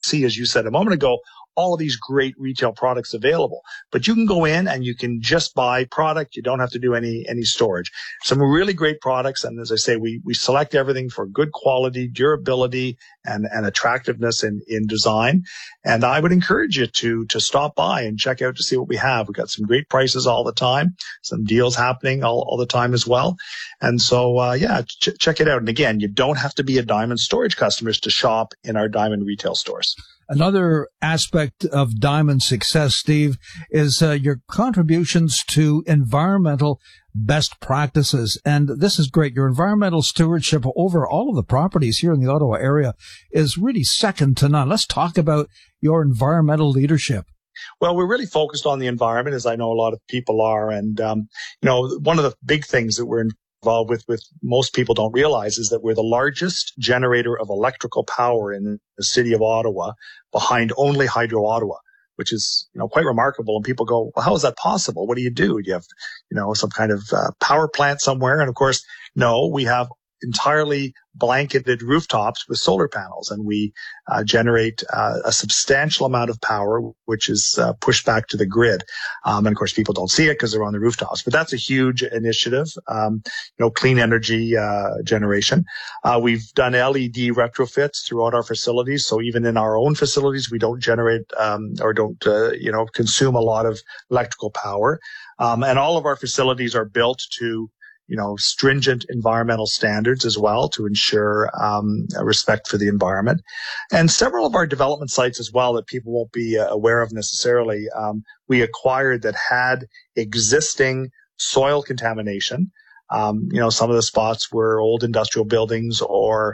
see, as you said a moment ago, all of these great retail products available. But you can go in and you can just buy product. You don't have to do any storage. Some really great products. And as I say, we select everything for good quality, durability, and attractiveness in design. And I would encourage you to stop by and check out to see what we have. We've got some great prices all the time, some deals happening all the time as well. And so, check it out. And again, you don't have to be a Diamond Storage customer to shop in our Diamond retail stores. Another aspect of Diamond success, Steve, is your contributions to environmental best practices. And this is great. Your environmental stewardship over all of the properties here in the Ottawa area is really second to none. Let's talk about your environmental leadership. Well, we're really focused on the environment, as I know a lot of people are. And, one of the big things that we're involved with most people don't realize is that we're the largest generator of electrical power in the city of Ottawa, behind only Hydro Ottawa, which is, quite remarkable. And people go, well, how is that possible? What do? Do you have, some kind of power plant somewhere? And of course, no, we have entirely blanketed rooftops with solar panels, and we generate a substantial amount of power, which is pushed back to the grid. And of course, people don't see it because they're on the rooftops, but that's a huge initiative. Clean energy generation. We've done LED retrofits throughout our facilities, so even in our own facilities, we don't generate or don't consume a lot of electrical power. And all of our facilities are built to stringent environmental standards as well to ensure respect for the environment. And several of our development sites as well that people won't be aware of necessarily, we acquired that had existing soil contamination. Some of the spots were old industrial buildings or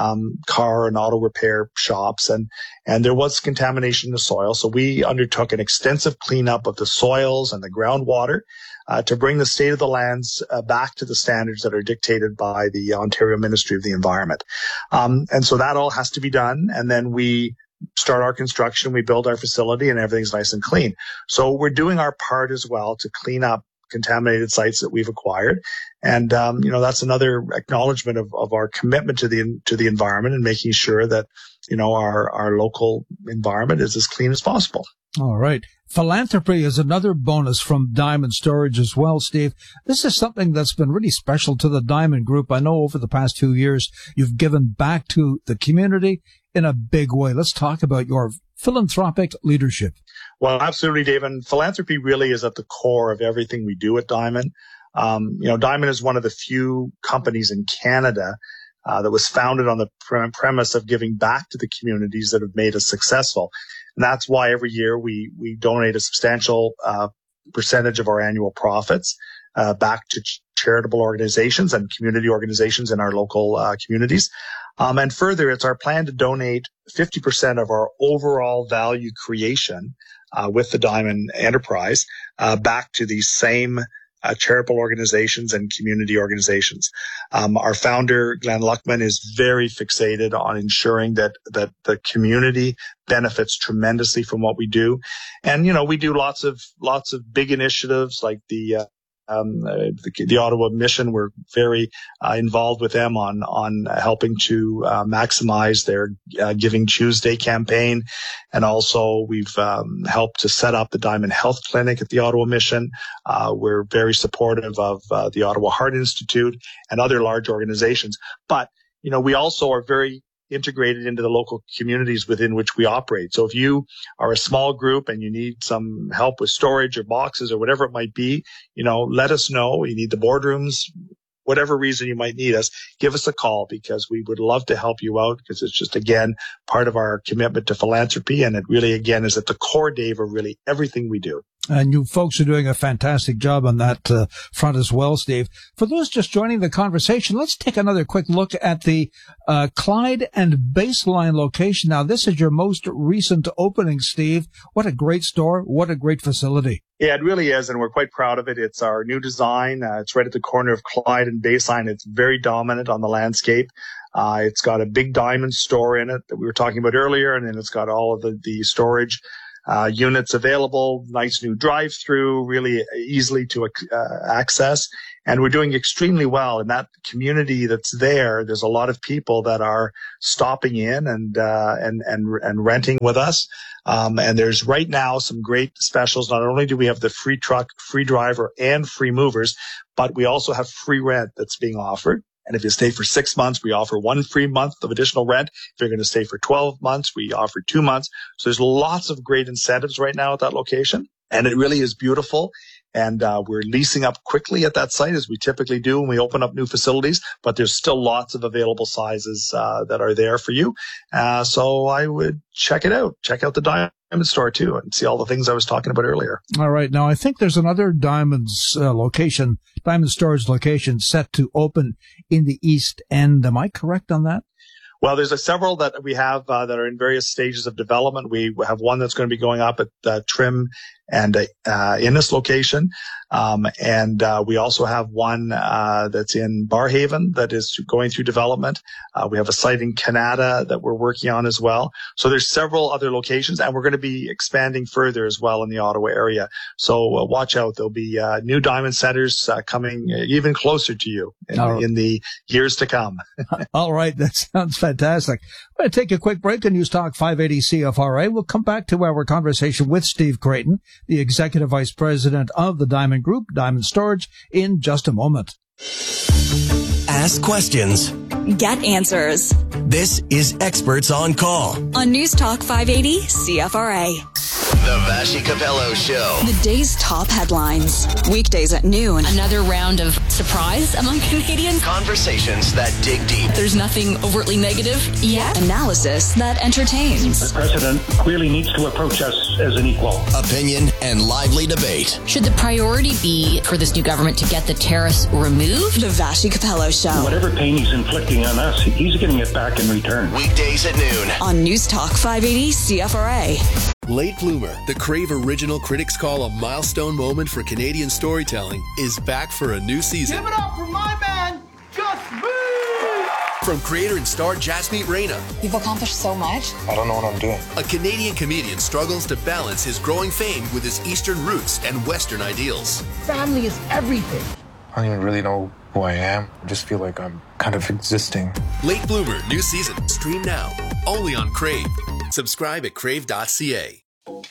car and auto repair shops, and there was contamination in the soil. So we undertook an extensive cleanup of the soils and the groundwater to bring the state of the lands back to the standards that are dictated by the Ontario Ministry of the Environment. And so that all has to be done. And then we start our construction, we build our facility, and everything's nice and clean. So we're doing our part as well to clean up contaminated sites that we've acquired. And, that's another acknowledgement of our commitment to the environment and making sure that, our local environment is as clean as possible. All right. Philanthropy is another bonus from Diamond Storage as well, Steve. This is something that's been really special to the Diamond Group. I know over the past 2 years, you've given back to the community in a big way. Let's talk about your philanthropic leadership. Well, absolutely, Dave. And philanthropy really is at the core of everything we do at Diamond. Diamond is one of the few companies in Canada that was founded on the premise of giving back to the communities that have made us successful. And that's why every year we donate a substantial percentage of our annual profits back to charitable organizations and community organizations in our local communities. And further, it's our plan to donate 50% of our overall value creation with the Diamond enterprise back to these same charitable organizations and community organizations. Our founder, Glenn Luckman, is very fixated on ensuring that the community benefits tremendously from what we do. And, we do lots of big initiatives like the Ottawa Mission. We're very involved with them on helping to maximize their Giving Tuesday campaign. And also we've helped to set up the Diamond Health Clinic at the Ottawa Mission. We're very supportive of the Ottawa Heart Institute and other large organizations. But, we also are very integrated into the local communities within which we operate. So if you are a small group and you need some help with storage or boxes or whatever it might be, let us know. You need the boardrooms, whatever reason you might need us, give us a call because we would love to help you out because it's just, again, part of our commitment to philanthropy. And it really, again, is at the core, Dave, of really everything we do. And you folks are doing a fantastic job on that front as well, Steve. For those just joining the conversation, let's take another quick look at the Clyde and Baseline location. Now, this is your most recent opening, Steve. What a great store. What a great facility. Yeah, it really is, and we're quite proud of it. It's our new design. It's right at the corner of Clyde and Baseline. It's very dominant on the landscape. It's got a big Diamond store in it that we were talking about earlier, and then it's got all of the storage units available, nice new drive-through, really easily to access. And we're doing extremely well in that community that's there. There's a lot of people that are stopping in and renting with us. And there's right now some great specials. Not only do we have the free truck, free driver, and free movers, but we also have free rent that's being offered. And if you stay for 6 months, we offer 1 free month of additional rent. If you're going to stay for 12 months, we offer 2 months. So there's lots of great incentives right now at that location. And it really is beautiful. And we're leasing up quickly at that site, as we typically do when we open up new facilities. But there's still lots of available sizes that are there for you. So I would check it out. Check out the Diamond Store, too, and see all the things I was talking about earlier. All right. Now, I think there's another Diamond Storage location set to open in the East End. Am I correct on that? Well, there's several that we have that are in various stages of development. We have one that's going to be going up at Trim and in this location. And we also have one that's in Barrhaven that is going through development. We have a site in Canada that we're working on as well. So there's several other locations, and we're going to be expanding further as well in the Ottawa area. So watch out. There'll be new Diamond Centers coming even closer to you in the years to come. All right. That sounds fantastic. I'm going to take a quick break on News Talk 580 CFRA. We'll come back to our conversation with Steve Creighton, the Executive Vice President of the Diamond Group, Diamond Storage, in just a moment. Ask questions. Get answers. This is Experts on Call on News Talk 580 CFRA. The Vassy Capello Show. The day's top headlines. Weekdays at noon. Another round of surprise among Canadians. Conversations that dig deep. There's nothing overtly negative yet. Analysis that entertains. The president clearly needs to approach us as an equal. Opinion and lively debate. Should the priority be for this new government to get the tariffs removed? The Vassy Capello Show. Whatever pain he's inflicting on us, he's getting it back in return. Weekdays at noon. On News Talk 580 CFRA. Late Bloomer, the Crave original critics call a milestone moment for Canadian storytelling, is back for a new season. Give it up for my man, Just Me! From creator and star Jasmeet Reyna. You've accomplished so much. I don't know what I'm doing. A Canadian comedian struggles to balance his growing fame with his Eastern roots and Western ideals. Family is everything. I don't even really know who I am. I just feel like I'm kind of existing. Late Bloomer, new season. Stream now. Only on Crave. Subscribe at crave.ca.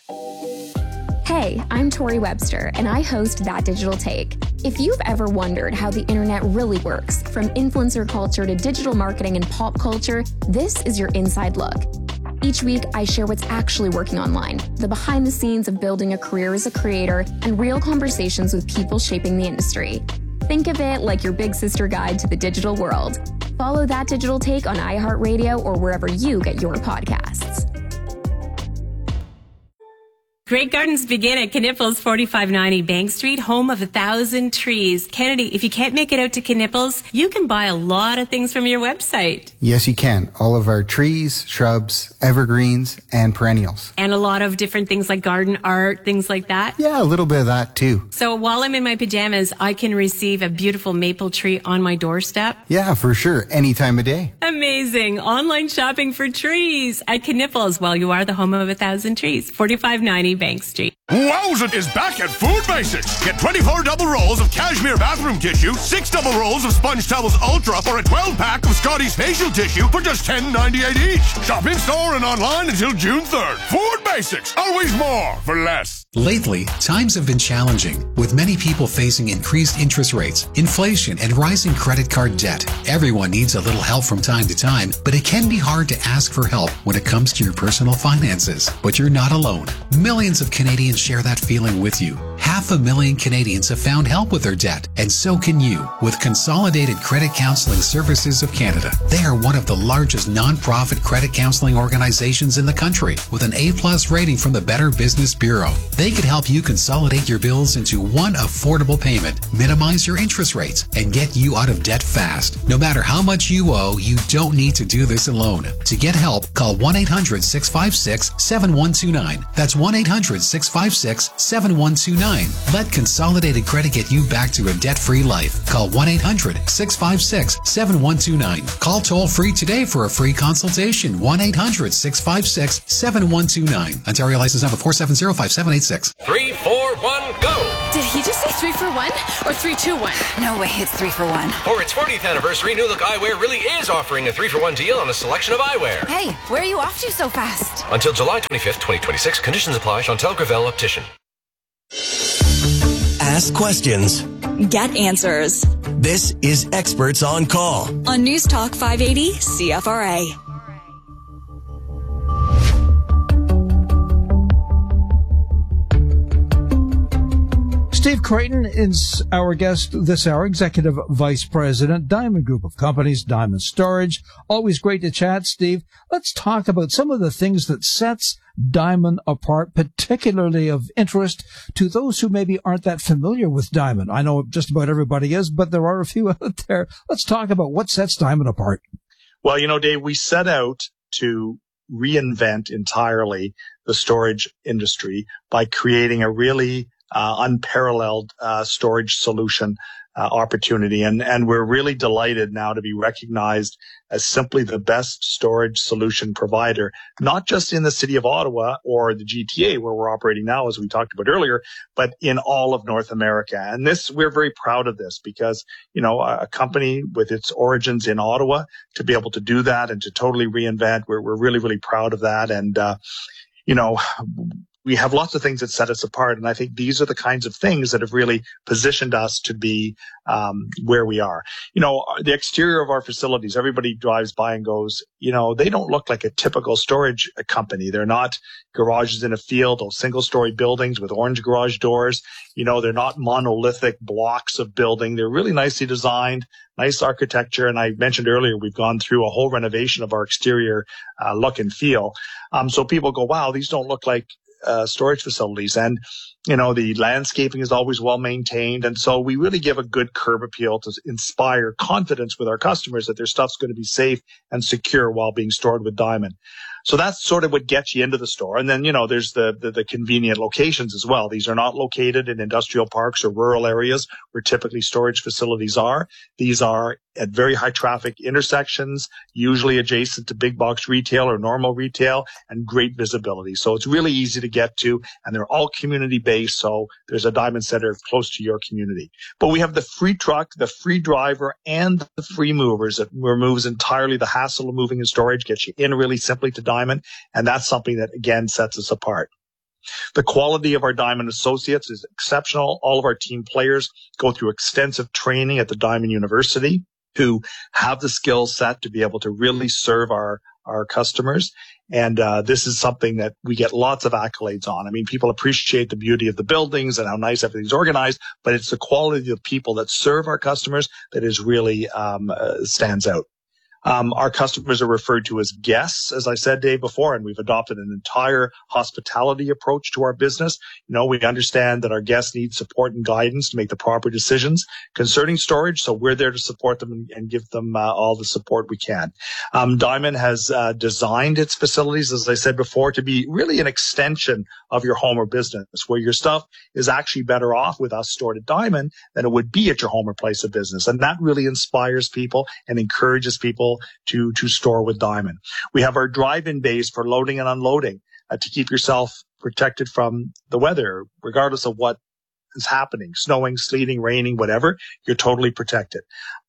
Hey, I'm Tori Webster, and I host That Digital Take. If you've ever wondered how the internet really works, from influencer culture to digital marketing and pop culture, this is your inside look. Each week, I share what's actually working online, the behind the scenes of building a career as a creator, and real conversations with people shaping the industry. Think of it like your big sister guide to the digital world. Follow That Digital Take on iHeartRadio or wherever you get your podcasts. Great gardens begin at Knipples, 4590 Bank Street, home of 1,000 trees. Kennedy, if you can't make it out to Knipples, you can buy a lot of things from your website. Yes, you can. All of our trees, shrubs, evergreens, and perennials. And a lot of different things like garden art, things like that? Yeah, a little bit of that too. So while I'm in my pajamas, I can receive a beautiful maple tree on my doorstep? Yeah, for sure. Any time of day. Amazing. Online shopping for trees at Knipples. Well, you are the home of 1,000 trees. 4590 Bank Street. Wowza is back at Food Basics. Get 24 double rolls of cashmere bathroom tissue, 6 double rolls of Sponge Towels Ultra, or a 12-pack of Scotty's facial tissue for just $10.98 each. Shop in-store and online until June 3rd. Food Basics. Always more for less. Lately, times have been challenging, with many people facing increased interest rates, inflation, and rising credit card debt. Everyone needs a little help from time to time, but it can be hard to ask for help when it comes to your personal finances. But you're not alone. Millions of Canadians share that feeling with you. 500,000 Canadians have found help with their debt, and so can you with Consolidated Credit Counseling Services of Canada. They are one of the largest non-profit credit counseling organizations in the country, with an A+ rating from the Better Business Bureau. They could help you consolidate your bills into one affordable payment, minimize your interest rates, and get you out of debt fast. No matter how much you owe, you don't need to do this alone. To get help, call 1-800-656-7129. That's 1-800-656-7129. Let Consolidated Credit get you back to a debt-free life. Call 1-800-656-7129. Call toll-free today for a free consultation. 1-800-656-7129. Ontario license number 4705786. 3, 4, 1, go! Did he just say 3 for 1 or 3, 2, 1? No way, it's 3 for 1. For its 40th anniversary, New Look Eyewear really is offering a 3 for 1 deal on a selection of eyewear. Hey, where are you off to so fast? Until July 25th, 2026. Conditions apply. Chantel Gravel Optician. Ask questions. Get answers. This is Experts on Call On News Talk 580 CFRA. Steve Creighton is our guest this hour, Executive Vice President, Diamond Group of Companies, Diamond Storage. Always great to chat, Steve. Let's talk about some of the things that sets Diamond apart, particularly of interest to those who maybe aren't that familiar with Diamond. I know just about everybody is, but there are a few out there. Let's talk about what sets Diamond apart. Well, Dave, we set out to reinvent entirely the storage industry by creating a really unparalleled storage solution opportunity. And we're really delighted now to be recognized as simply the best storage solution provider, not just in the city of Ottawa or the GTA where we're operating now, as we talked about earlier, but in all of North America. And we're very proud of this because, a company with its origins in Ottawa to be able to do that and to totally reinvent, we're really, really proud of that. And, we have lots of things that set us apart. And I think these are the kinds of things that have really positioned us to be where we are. The exterior of our facilities, everybody drives by and goes, they don't look like a typical storage company. They're not garages in a field or single-story buildings with orange garage doors. They're not monolithic blocks of building. They're really nicely designed, nice architecture. And I mentioned earlier, we've gone through a whole renovation of our exterior look and feel. So people go, wow, these don't look like storage facilities. And, the landscaping is always well maintained. And so we really give a good curb appeal to inspire confidence with our customers that their stuff's going to be safe and secure while being stored with Diamond. So that's sort of what gets you into the store. And then, there's the convenient locations as well. These are not located in industrial parks or rural areas where typically storage facilities are. These are at very high traffic intersections, usually adjacent to big box retail or normal retail, and great visibility. So it's really easy to get to, and they're all community based. So there's a Diamond Center close to your community. But we have the free truck, the free driver, and the free movers that removes entirely the hassle of moving and storage, gets you in really simply to Diamond. And that's something that, again, sets us apart. The quality of our Diamond associates is exceptional. All of our team players go through extensive training at the Diamond University who have the skill set to be able to really serve our customers. And this is something that we get lots of accolades on. I mean, people appreciate the beauty of the buildings and how nice everything's organized, but it's the quality of people that serve our customers that is really stands out. Our customers are referred to as guests, as I said, Dave, before, and we've adopted an entire hospitality approach to our business. We understand that our guests need support and guidance to make the proper decisions concerning storage, so we're there to support them and give them all the support we can. Diamond has designed its facilities, as I said before, to be really an extension of your home or business, where your stuff is actually better off with us stored at Diamond than it would be at your home or place of business. And that really inspires people and encourages people to store with Diamond. We have our drive-in bays for loading and unloading to keep yourself protected from the weather, regardless of what is happening, snowing, sleeting, raining, whatever, you're totally protected.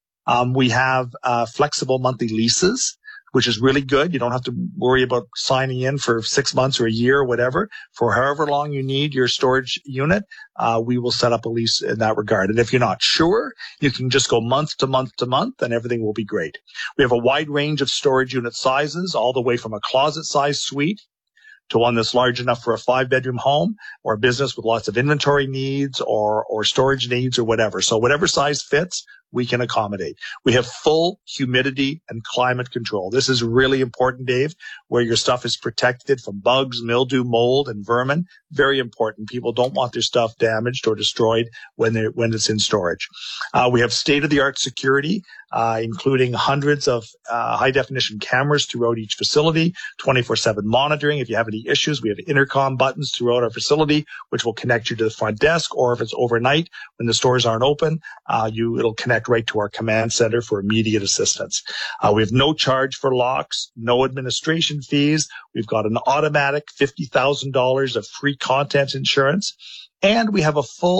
We have flexible monthly leases, which is really good. You don't have to worry about signing in for 6 months or a year or whatever. For however long you need your storage unit, we will set up a lease in that regard. And if you're not sure, you can just go month to month to month and everything will be great. We have a wide range of storage unit sizes, all the way from a closet size suite to one that's large enough for a 5-bedroom home or a business with lots of inventory needs or storage needs or whatever. So whatever size fits, we can accommodate. We have full humidity and climate control. This is really important, Dave, where your stuff is protected from bugs, mildew, mold, and vermin. Very important. People don't want their stuff damaged or destroyed when it's in storage. We have state-of-the-art security, including hundreds of high-definition cameras throughout each facility, 24/7 monitoring. If you have any issues, we have intercom buttons throughout our facility, which will connect you to the front desk, or if it's overnight when the stores aren't open, it'll connect right to our command center for immediate assistance. We have no charge for locks, no administration fees. We've got an automatic $50,000 of free content insurance, and we have a full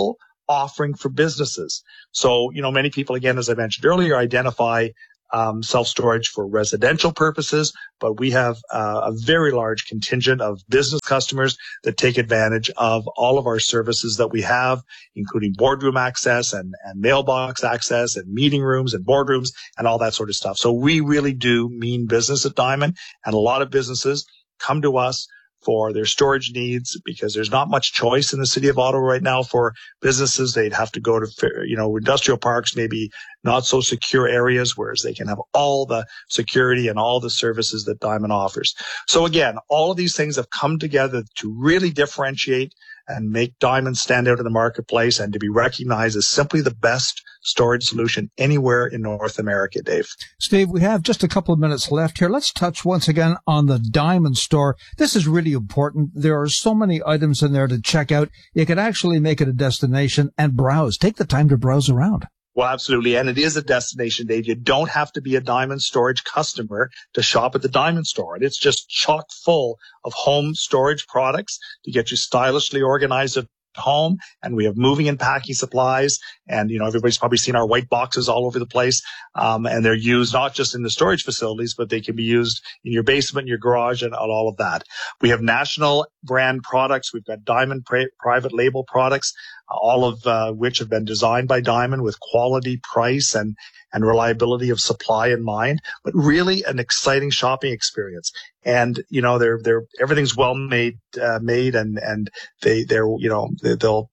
offering for businesses. So, many people, again, as I mentioned earlier, identify self-storage for residential purposes, but we have a very large contingent of business customers that take advantage of all of our services that we have, including boardroom access and mailbox access and meeting rooms and boardrooms and all that sort of stuff. So we really do mean business at Diamond, and a lot of businesses come to us for their storage needs because there's not much choice in the city of Ottawa right now for businesses. They'd have to go to, industrial parks, maybe not so secure areas, whereas they can have all the security and all the services that Diamond offers. So again, all of these things have come together to really differentiate and make Diamond stand out in the marketplace and to be recognized as simply the best storage solution anywhere in North America, Dave. Steve, we have just a couple of minutes left here. Let's touch once again on the Diamond store. This is really important. There are so many items in there to check out. You can actually make it a destination and browse. Take the time to browse around. Well, absolutely. And it is a destination, Dave. You don't have to be a Diamond Storage customer to shop at the Diamond store. And it's just chock full of home storage products to get you stylishly organized at home. And we have moving and packing supplies. And, everybody's probably seen our white boxes all over the place. And they're used not just in the storage facilities, but they can be used in your basement, your garage, and all of that. We have national brand products. We've got Diamond private label products, all of which have been designed by Diamond with quality, price, and reliability of supply in mind, but really an exciting shopping experience. And, they're everything's well made, and they'll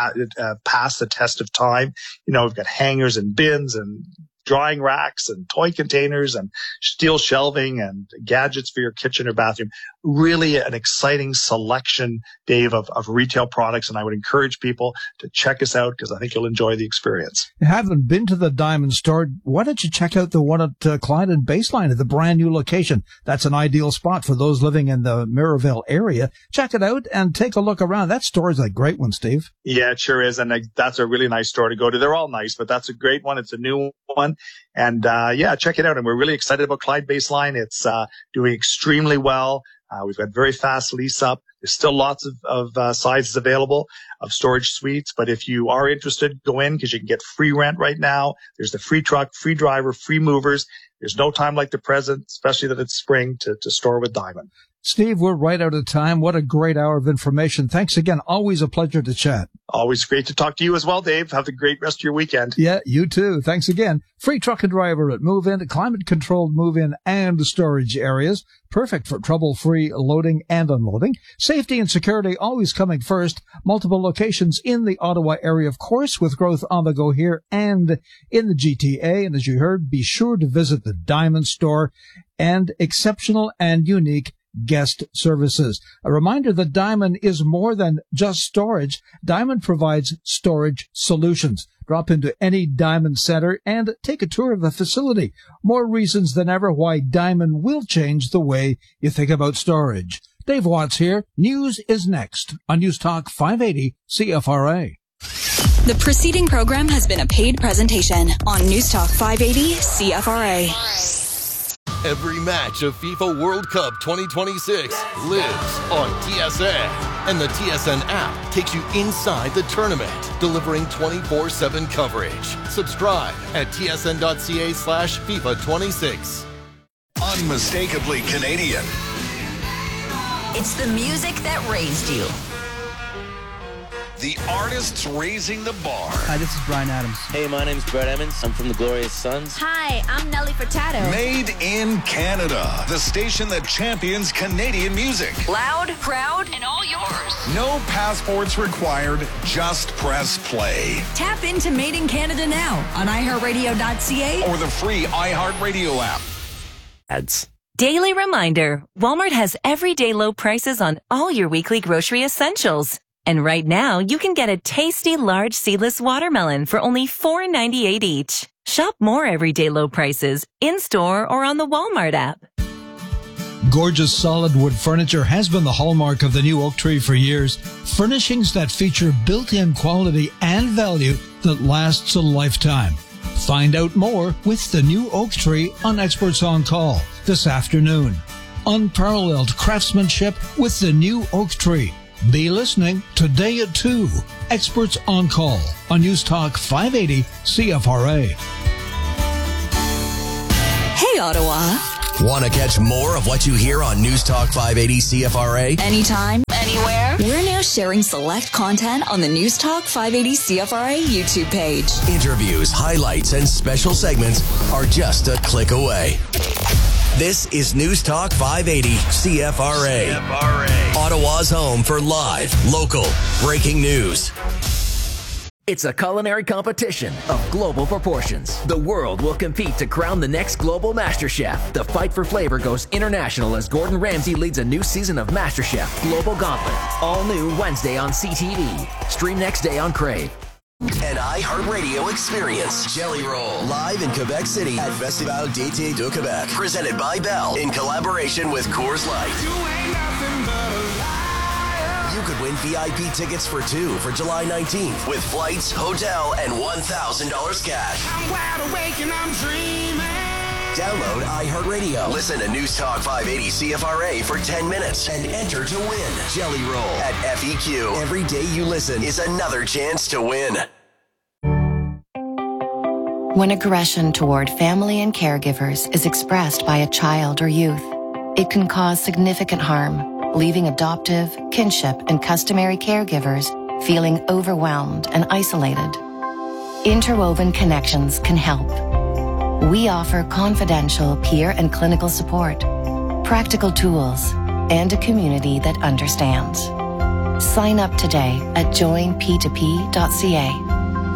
pass the test of time. We've got hangers and bins and drying racks and toy containers and steel shelving and gadgets for your kitchen or bathroom. Really an exciting selection, Dave, of retail products. And I would encourage people to check us out because I think you'll enjoy the experience. You haven't been to the Diamond store. Why don't you check out the one at Clyde and Baseline at the brand new location? That's an ideal spot for those living in the Mirabel area. Check it out and take a look around. That store is a great one, Steve. Yeah, it sure is. And that's a really nice store to go to. They're all nice, but that's a great one. It's a new one. And check it out. And we're really excited about Clyde Baseline. It's doing extremely well. We've got very fast lease up. There's still lots of sizes available of storage suites. But if you are interested, go in because you can get free rent right now. There's the free truck, free driver, free movers. There's no time like the present, especially that it's spring, to store with Diamond. Steve, we're right out of time. What a great hour of information. Thanks again. Always a pleasure to chat. Always great to talk to you as well, Dave. Have a great rest of your weekend. Yeah, you too. Thanks again. Free truck and driver at move-in, climate-controlled move-in and storage areas. Perfect for trouble-free loading and unloading. Safety and security always coming first. Multiple locations in the Ottawa area, of course, with growth on the go here and in the GTA. And as you heard, be sure to visit the Diamond store and exceptional and unique guest services. A reminder that Diamond is more than just storage. Diamond provides storage solutions. Drop into any Diamond Center and take a tour of the facility. More reasons than ever why Diamond will change the way you think about storage. Dave Watts here. News is next on News Talk 580 CFRA. The preceding program has been a paid presentation on News Talk 580 CFRA. Every match of FIFA World Cup 2026 lives on TSN. And the TSN app takes you inside the tournament, delivering 24/7 coverage. Subscribe at tsn.ca/FIFA26. Unmistakably Canadian. It's the music that raised you. The artists raising the bar. Hi, this is Bryan Adams. Hey, my name's Brett Emmons. I'm from the Glorious Sons. Hi, I'm Nelly Furtado. Made in Canada, the station that champions Canadian music. Loud, proud, and all yours. No passports required, just press play. Tap into Made in Canada now on iHeartRadio.ca or the free iHeartRadio app. Ads. Daily reminder, Walmart has everyday low prices on all your weekly grocery essentials. And right now, you can get a tasty large seedless watermelon for only $4.98 each. Shop more everyday low prices in-store or on the Walmart app. Gorgeous solid wood furniture has been the hallmark of the new Oak Tree for years. Furnishings that feature built-in quality and value that lasts a lifetime. Find out more with the new Oak Tree on Experts on Call this afternoon. Unparalleled craftsmanship with the new Oak Tree. Be listening today at 2. Experts on Call on News Talk 580 CFRA. Hey, Ottawa. Want to catch more of what you hear on News Talk 580 CFRA? Anytime, anywhere. We're now sharing select content on the News Talk 580 CFRA YouTube page. Interviews, highlights, and special segments are just a click away. This is News Talk 580 CFRA. Ottawa's home for live, local, breaking news. It's a culinary competition of global proportions. The world will compete to crown the next global MasterChef. The fight for flavor goes international as Gordon Ramsay leads a new season of MasterChef Global Gauntlet. All new Wednesday on CTV. Stream next day on Crave. An iHeartRadio experience. Jelly Roll. Live in Quebec City at Festival d'été de Québec. Presented by Bell in collaboration with Coors Light. You could win VIP tickets for 2 for July 19th with flights, hotel, and $1,000 cash. I'm wide awake and I'm dreaming. Download iHeartRadio. Listen to News Talk 580 CFRA for 10 minutes and enter to win. Jelly Roll at FEQ. Every day you listen is another chance to win. When aggression toward family and caregivers is expressed by a child or youth, it can cause significant harm, leaving adoptive, kinship, and customary caregivers feeling overwhelmed and isolated. Interwoven Connections can help. We offer confidential peer and clinical support, practical tools, and a community that understands. Sign up today at joinp2p.ca.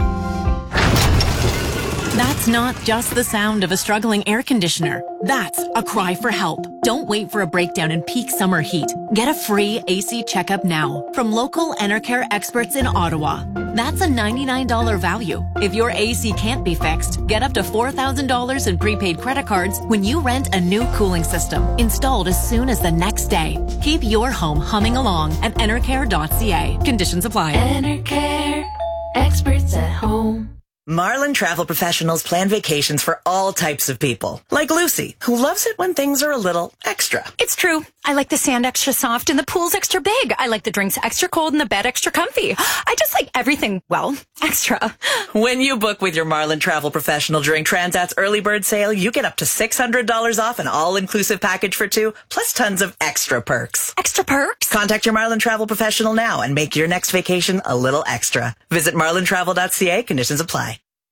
That's not just the sound of a struggling air conditioner. That's a cry for help. Don't wait for a breakdown in peak summer heat. Get a free AC checkup now from local Enercare experts in Ottawa. That's a $99 value. If your AC can't be fixed, get up to $4,000 in prepaid credit cards when you rent a new cooling system installed as soon as the next day. Keep your home humming along at enercare.ca. Conditions apply. Enercare, experts at home. Marlin Travel Professionals plan vacations for all types of people. Like Lucy, who loves it when things are a little extra. It's true. I like the sand extra soft and the pool's extra big. I like the drinks extra cold and the bed extra comfy. I just like everything, well, extra. When you book with your Marlin Travel Professional during Transat's early bird sale, you get up to $600 off an all-inclusive package for 2, plus tons of extra perks. Extra perks? Contact your Marlin Travel Professional now and make your next vacation a little extra. Visit marlintravel.ca. Conditions apply.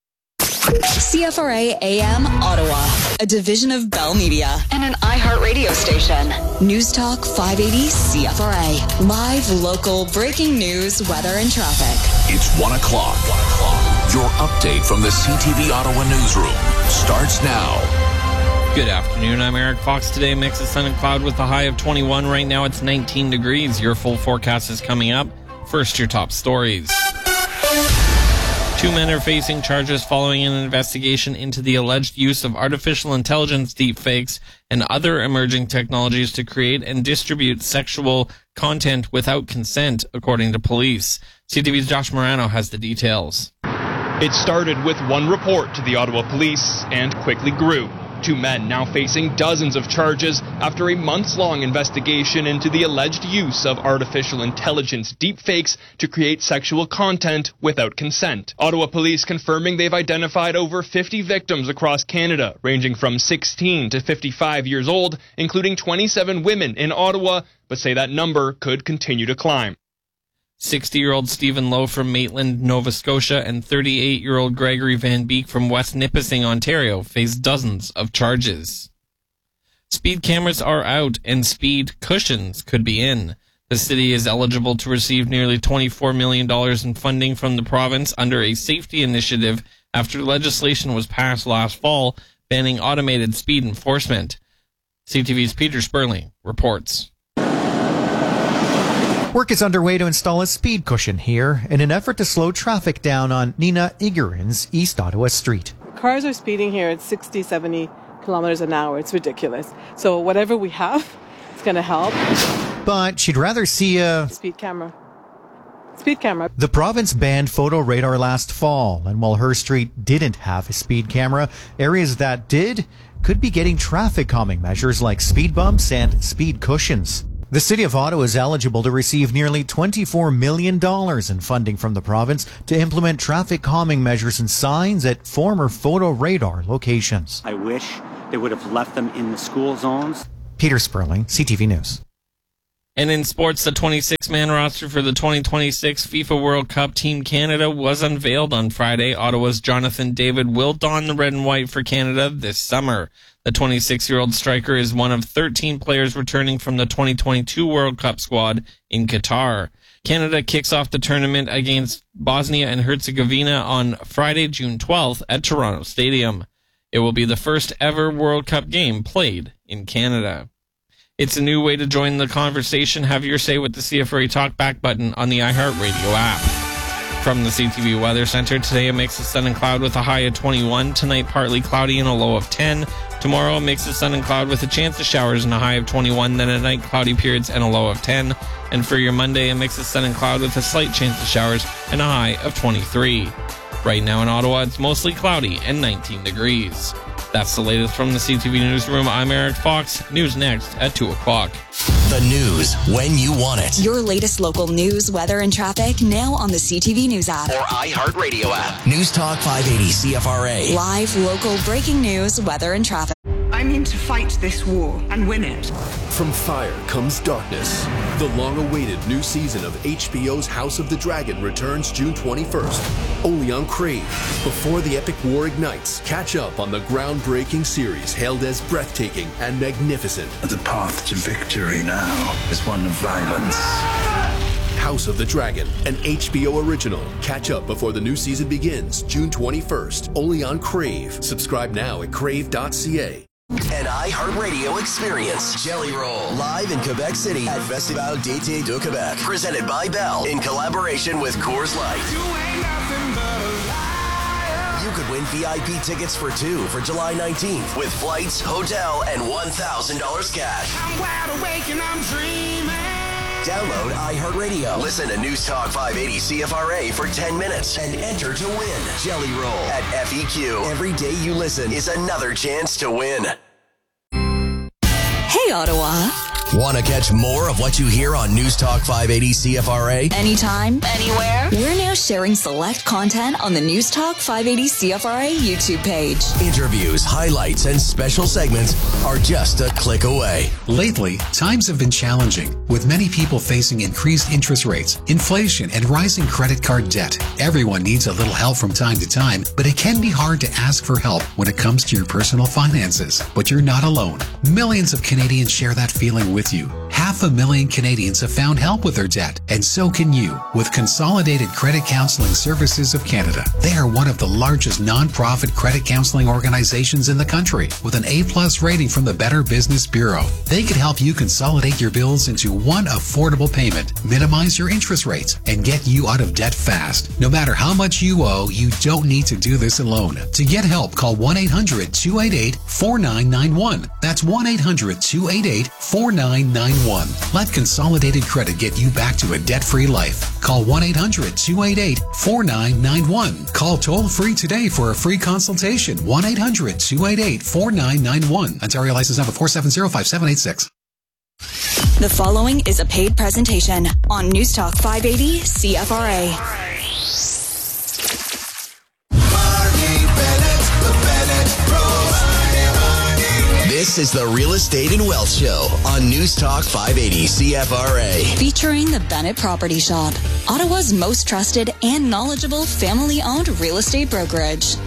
CFRA AM Ottawa, a division of Bell Media and an iHeartRadio station. News Talk 580 CFRA. Live, local, breaking news, weather, and traffic. It's 1 o'clock. Your update from the CTV Ottawa newsroom starts now. Good afternoon. I'm Eric Fox. Today, mix of sun and cloud with a high of 21. Right now, it's 19 degrees. Your full forecast is coming up. First, your top stories. 2 men are facing charges following an investigation into the alleged use of artificial intelligence deepfakes and other emerging technologies to create and distribute sexual content without consent, according to police. CTV's Josh Morano has the details. It started with one report to the Ottawa police and quickly grew. 2 men now facing dozens of charges after a months-long investigation into the alleged use of artificial intelligence deepfakes to create sexual content without consent. Ottawa police confirming they've identified over 50 victims across Canada, ranging from 16 to 55 years old, including 27 women in Ottawa, but say that number could continue to climb. 60-year-old Stephen Lowe from Maitland, Nova Scotia, and 38-year-old Gregory Van Beek from West Nipissing, Ontario, face dozens of charges. Speed cameras are out, and speed cushions could be in. The city is eligible to receive nearly $24 million in funding from the province under a safety initiative after legislation was passed last fall banning automated speed enforcement. CTV's Peter Sperling reports. Work is underway to install a speed cushion here in an effort to slow traffic down on Nina Igarin's East Ottawa Street. Cars are speeding here at 60, 70 kilometers an hour. It's ridiculous. So whatever we have, it's going to help. But she'd rather see a speed camera. Speed camera. The province banned photo radar last fall, and while her street didn't have a speed camera, areas that did could be getting traffic calming measures like speed bumps and speed cushions. The City of Ottawa is eligible to receive nearly $24 million in funding from the province to implement traffic calming measures and signs at former photo radar locations. I wish they would have left them in the school zones. Peter Sperling, CTV News. And in sports, the 26-man roster for the 2026 FIFA World Cup Team Canada was unveiled on Friday. Ottawa's Jonathan David will don the red and white for Canada this summer. The 26-year-old striker is one of 13 players returning from the 2022 World Cup squad in Qatar. Canada kicks off the tournament against Bosnia and Herzegovina on Friday, June 12th at Toronto Stadium. It will be the first ever World Cup game played in Canada. It's a new way to join the conversation. Have your say with the CFRA Talkback button on the iHeartRadio app. From the CTV Weather Center, today a mix of sun and cloud with a high of 21. Tonight, partly cloudy and a low of 10. Tomorrow, a mix of sun and cloud with a chance of showers and a high of 21. Then at night, cloudy periods and a low of 10. And for your Monday, a mix of sun and cloud with a slight chance of showers and a high of 23. Right now in Ottawa, it's mostly cloudy and 19 degrees. That's the latest from the CTV Newsroom. I'm Eric Fox. News next at 2 o'clock. The news when you want it. Your latest local news, weather, and traffic now on the CTV News app. Or iHeartRadio app. News Talk 580 CFRA. Live, local, breaking news, weather, and traffic. I'm in to fight this war and win it. From fire comes darkness. The long-awaited new season of HBO's House of the Dragon returns June 21st, only on Crave. Before the epic war ignites, catch up on the groundbreaking series hailed as breathtaking and magnificent. The path to victory now is one of violence. House of the Dragon, an HBO original. Catch up before the new season begins June 21st, only on Crave. Subscribe now at crave.ca. An iHeartRadio experience. Jelly Roll, live in Quebec City at Festival d'été de Québec. Presented by Bell in collaboration with Coors Light. You could win VIP tickets for two for July 19th with flights, hotel, and $1,000 cash. I'm wide awake and I'm dreaming. Download iHeartRadio. Listen to News Talk 580 CFRA for 10 minutes and enter to win. Jelly Roll at FEQ. Every day you listen is another chance to win. Hey, Ottawa. Want to catch more of what you hear on News Talk 580 CFRA? Anytime, anywhere. We're now sharing select content on the News Talk 580 CFRA YouTube page. Interviews, highlights, and special segments are just a click away. Lately, times have been challenging, with many people facing increased interest rates, inflation, and rising credit card debt. Everyone needs a little help from time to time, but it can be hard to ask for help when it comes to your personal finances. But you're not alone. Millions of Canadians share that feeling with you. 500,000 Canadians have found help with their debt, and so can you with Consolidated Credit Counseling Services of Canada. They are one of the largest non-profit credit counseling organizations in the country with an A+ rating from the Better Business Bureau. They could help you consolidate your bills into one affordable payment, minimize your interest rates, and get you out of debt fast. No matter how much you owe, you don't need to do this alone. To get help, call 1-800-288-4991. That's 1-800-288-4991. Let Consolidated Credit get you back to a debt-free life. Call 1-800-288-4991. Call toll-free today for a free consultation. 1-800-288-4991. Ontario license number 4705786. The following is a paid presentation on News Talk 580 CFRA. This is the Real Estate and Wealth Show on News Talk 580 CFRA. Featuring the Bennett Property Shop, Ottawa's most trusted and knowledgeable family-owned real estate brokerage.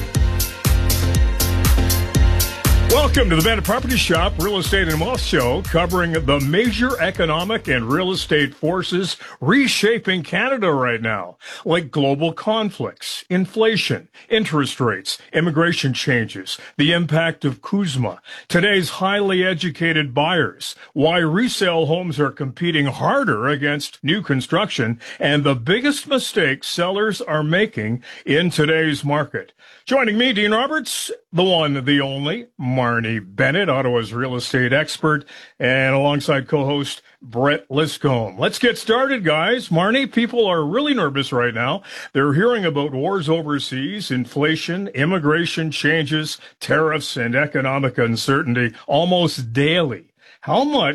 Welcome to the Bennett Property Shop Real Estate and Wealth Show, covering the major economic and real estate forces reshaping Canada right now, like global conflicts, inflation, interest rates, immigration changes, the impact of CUSMA, today's highly educated buyers, why resale homes are competing harder against new construction, and the biggest mistakes sellers are making in today's market. Joining me, Dean Roberts, the one, the only, Marnie Bennett, Ottawa's real estate expert, and alongside co-host Brett Liscombe. Let's get started, guys. Marnie, people are really nervous right now. They're hearing about wars overseas, inflation, immigration changes, tariffs, and economic uncertainty almost daily. How much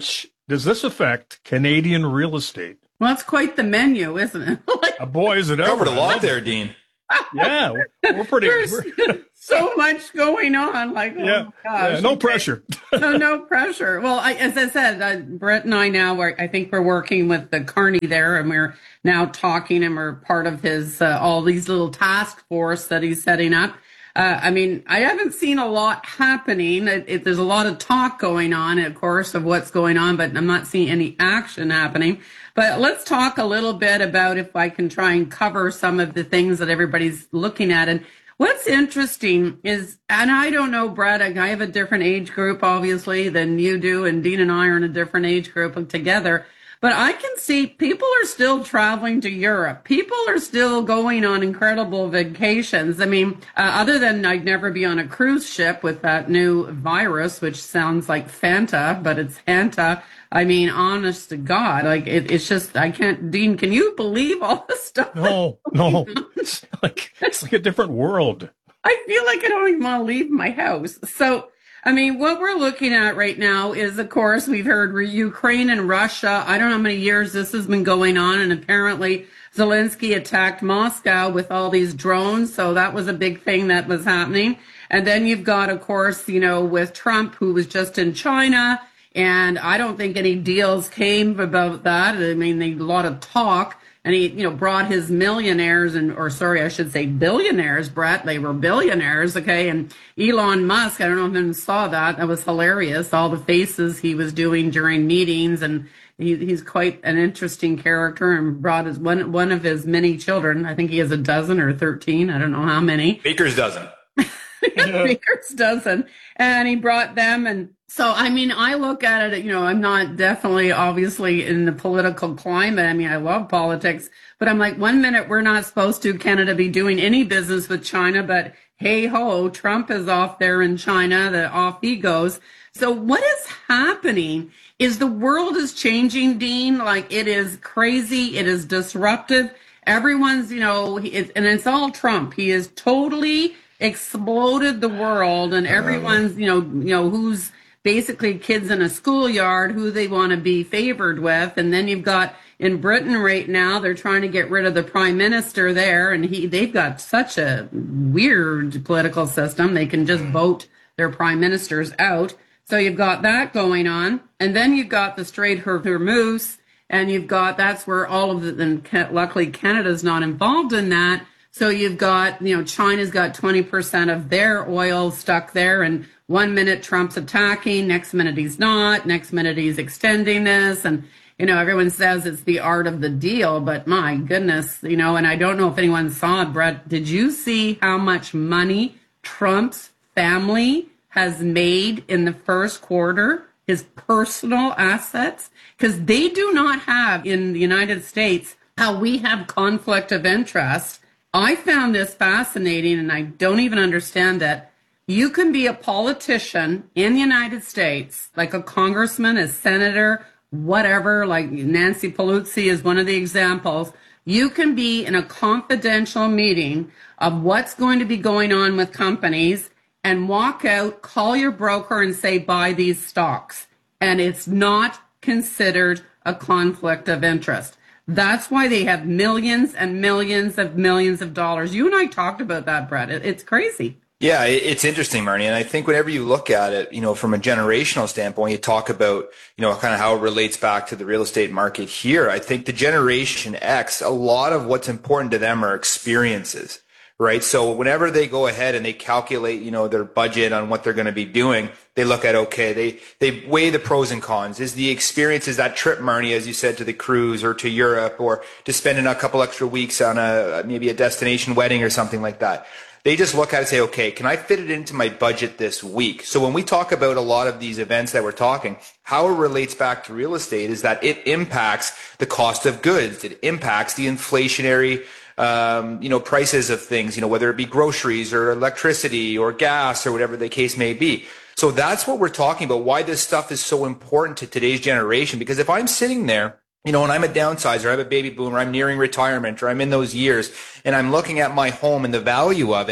does this affect Canadian real estate? Well, it's quite the menu, isn't it? Boy, is it ever. Covered a lot there, Dean. Yeah, we're pretty. There's so much going on. Like, oh my gosh. Yeah, no pressure. No pressure. Well, as I said, Brett and I now, I think we're working with the Carney there, and we're now talking, and we're part of his all these little task force that he's setting up. I mean, I haven't seen a lot happening. There's a lot of talk going on, of course, of what's going on, but I'm not seeing any action happening. But let's talk a little bit about, if I can try and cover some of the things that everybody's looking at. And what's interesting is, and I don't know, Brett, I have a different age group, obviously, than you do, and Dean and I are in a different age group together. But I can see people are still traveling to Europe. People are still going on incredible vacations. I mean, other than I'd never be on a cruise ship with that new virus, which sounds like Fanta, but it's Hanta. I mean, honest to God, like it's just, I can't, Dean, can you believe all this stuff? No. It's like a different world. I feel like I don't even want to leave my house. So, I mean, what we're looking at right now is, of course, we've heard Ukraine and Russia. I don't know how many years this has been going on. And apparently Zelensky attacked Moscow with all these drones. So that was a big thing that was happening. And then you've got, of course, with Trump, who was just in China. And I don't think any deals came about that. I mean, a lot of talk. And he, brought his millionaires I should say billionaires, Brett. They were billionaires, okay? And Elon Musk, I don't know if anyone saw that. That was hilarious. All the faces he was doing during meetings. And he's quite an interesting character, and brought his one of his many children. I think he has a dozen or 13. I don't know how many. Baker's dozen. Baker's dozen. And he brought them. And so, I mean, I look at it, I'm not definitely obviously in the political climate. I mean, I love politics, but I'm like, 1 minute we're not supposed to, Canada, be doing any business with China, but hey ho, Trump is off there in China, off he goes. So what is happening is the world is changing, Dean. Like, it is crazy. It is disruptive. Everyone's, and it's all Trump. He is totally exploded the world, and everyone's, who's basically kids in a schoolyard, who they want to be favored with. And then you've got in Britain right now, they're trying to get rid of the prime minister there, and they've got such a weird political system. They can just vote their prime ministers out. So you've got that going on. And then you've got the Strait of Hormuz, and that's where all of and luckily Canada's not involved in that. So you've got, China's got 20% of their oil stuck there, and 1 minute Trump's attacking, next minute he's not, next minute he's extending this, and, everyone says it's the art of the deal, but my goodness, and I don't know if anyone saw it, Brett, did you see how much money Trump's family has made in the first quarter, his personal assets? Because they do not have, in the United States, how we have conflict of interest. I found this fascinating, and I don't even understand it. You can be a politician in the United States, like a congressman, a senator, whatever, like Nancy Pelosi is one of the examples. You can be in a confidential meeting of what's going to be going on with companies and walk out, call your broker and say, buy these stocks. And it's not considered a conflict of interest. That's why they have millions and millions of dollars. You and I talked about that, Brett. It's crazy. Yeah, it's interesting, Marnie. And I think whenever you look at it, from a generational standpoint, you talk about, kind of how it relates back to the real estate market here. I think the Generation X, a lot of what's important to them are experiences, right? So whenever they go ahead and they calculate, their budget on what they're going to be doing, they look at, okay, they weigh the pros and cons. Is the experience, is that trip, Marnie, as you said, to the cruise or to Europe, or to spending a couple extra weeks on maybe a destination wedding or something like that? They just look at it and say, okay, can I fit it into my budget this week? So when we talk about a lot of these events that we're talking, how it relates back to real estate is that it impacts the cost of goods. It impacts the inflationary prices of things, whether it be groceries or electricity or gas or whatever the case may be. So that's what we're talking about, why this stuff is so important to today's generation. Because if I'm sitting there, and I'm a downsizer, I'm a baby boomer, I'm nearing retirement, or I'm in those years, and I'm looking at my home and the value of it,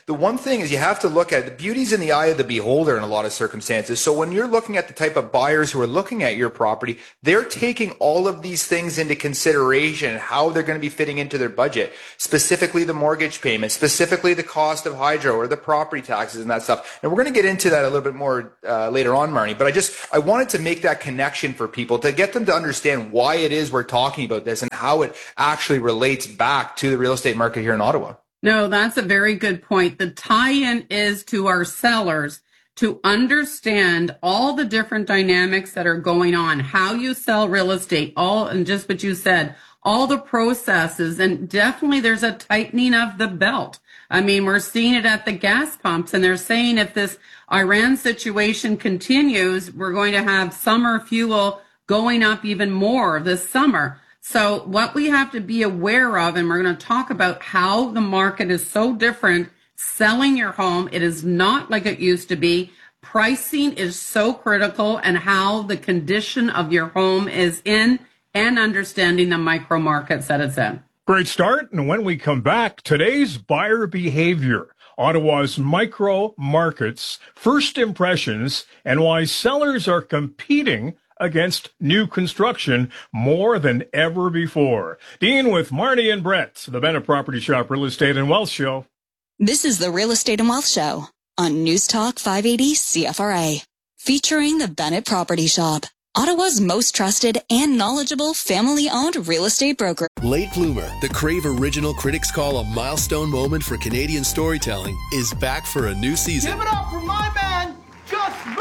the one thing is you have to look at the beauty's in the eye of the beholder in a lot of circumstances. So when you're looking at the type of buyers who are looking at your property, they're taking all of these things into consideration, how they're going to be fitting into their budget, specifically the mortgage payment, specifically the cost of hydro or the property taxes and that stuff. And we're going to get into that a little bit more later on, Marnie, but I wanted to make that connection for people to get them to understand why it is we're talking about this and how it actually relates back to the real estate market here in Ottawa. No, that's a very good point. The tie-in is to our sellers to understand all the different dynamics that are going on, how you sell real estate, and just what you said, all the processes, and definitely there's a tightening of the belt. I mean, we're seeing it at the gas pumps, and they're saying if this Iran situation continues, we're going to have summer fuel going up even more this summer. So what we have to be aware of, and we're going to talk about how the market is so different, selling your home, it is not like it used to be. Pricing is so critical, and how the condition of your home is in, and understanding the micro markets that it's in. Great start. And when we come back, today's buyer behavior, Ottawa's micro markets, first impressions, and why sellers are competing against new construction more than ever before. Dean with Marnie and Brett, the Bennett Property Shop Real Estate and Wealth Show. This is the Real Estate and Wealth Show on News Talk 580 CFRA, featuring the Bennett Property Shop, Ottawa's most trusted and knowledgeable family-owned real estate broker. Late Bloomer, the Crave Original critics call a milestone moment for Canadian storytelling, is back for a new season. Give it up for my man, Gus B!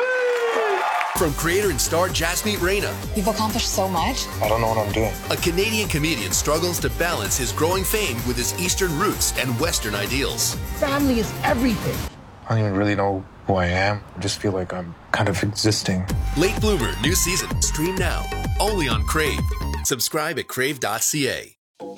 From creator and star Jasmeet Reyna. You've accomplished so much. I don't know what I'm doing. A Canadian comedian struggles to balance his growing fame with his Eastern roots and Western ideals. Family is everything. I don't even really know who I am. I just feel like I'm kind of existing. Late Bloomer, new season. Stream now. Only on Crave. Subscribe at crave.ca.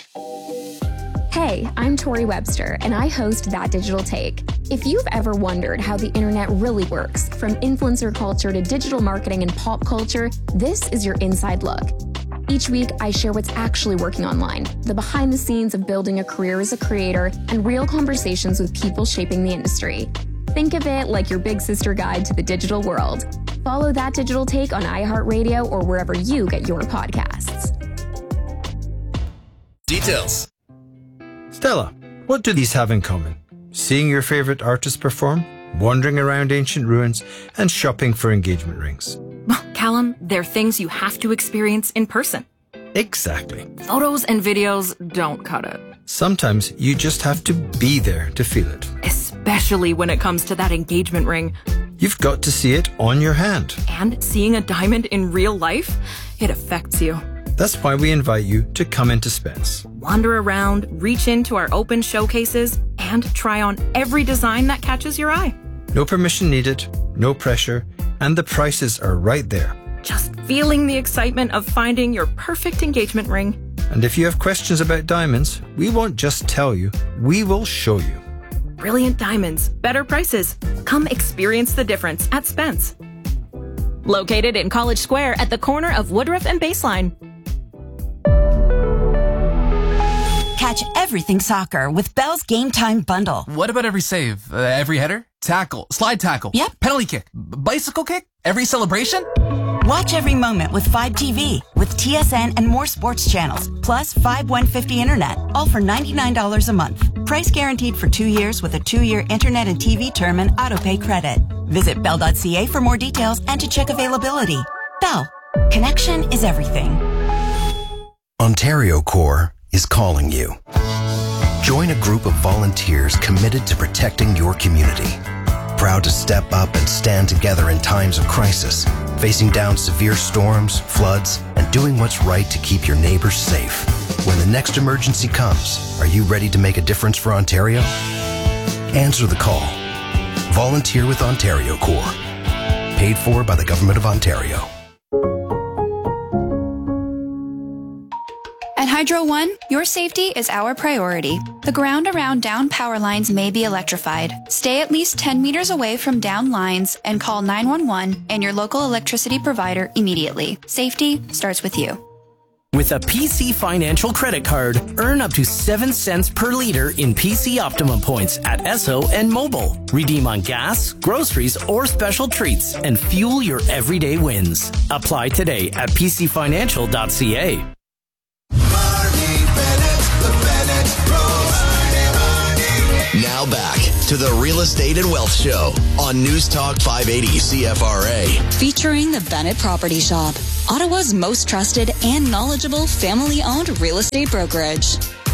Hey, I'm Tori Webster, and I host That Digital Take. If you've ever wondered how the internet really works, from influencer culture to digital marketing and pop culture, this is your inside look. Each week, I share what's actually working online, the behind the scenes of building a career as a creator, and real conversations with people shaping the industry. Think of it like your big sister guide to the digital world. Follow That Digital Take on iHeartRadio or wherever you get your podcasts. Details. Stella, what do these have in common? Seeing your favorite artist perform, wandering around ancient ruins, and shopping for engagement rings. Well, Callum, they're things you have to experience in person. Exactly. Photos and videos don't cut it. Sometimes you just have to be there to feel it. Especially when it comes to that engagement ring. You've got to see it on your hand. And seeing a diamond in real life, it affects you. That's why we invite you to come into Spence. Wander around, reach into our open showcases, and try on every design that catches your eye. No permission needed, no pressure, and the prices are right there. Just feeling the excitement of finding your perfect engagement ring. And if you have questions about diamonds, we won't just tell you, we will show you. Brilliant diamonds, better prices. Come experience the difference at Spence. Located in College Square at the corner of Woodruff and Baseline. Catch everything soccer with Bell's Game Time Bundle. What about every save? Every header? Tackle? Slide tackle? Yep. Penalty kick? Bicycle kick? Every celebration? Watch every moment with 5 TV, with TSN and more sports channels, plus 5150 internet, all for $99 a month. Price guaranteed for 2 years with a 2-year internet and TV term and autopay credit. Visit bell.ca for more details and to check availability. Bell. Connection is everything. Ontario Corps is calling you. Join a group of volunteers committed to protecting your community. Proud to step up and stand together in times of crisis, facing down severe storms, floods, and doing what's right to keep your neighbors safe. When the next emergency comes, are you ready to make a difference for Ontario? Answer the call. Volunteer with Ontario Corps. Paid for by the Government of Ontario. At Hydro One, your safety is our priority. The ground around down power lines may be electrified. Stay at least 10 meters away from down lines and call 911 and your local electricity provider immediately. Safety starts with you. With a PC Financial credit card, earn up to 7 cents per liter in PC Optimum points at Esso and Mobile. Redeem on gas, groceries, or special treats and fuel your everyday wins. Apply today at pcfinancial.ca. Now back to the Real Estate and Wealth Show on News Talk 580 CFRA. Featuring the Bennett Property Shop, Ottawa's most trusted and knowledgeable family-owned real estate brokerage.